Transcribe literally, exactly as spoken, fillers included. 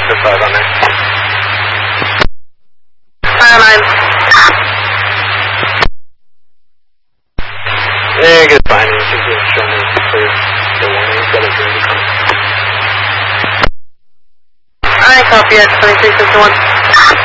for five on there. Fire line. Yeah, good fine. You can just show me clear the warning. Got a green become. Alright, copy at twenty-three fifty-one.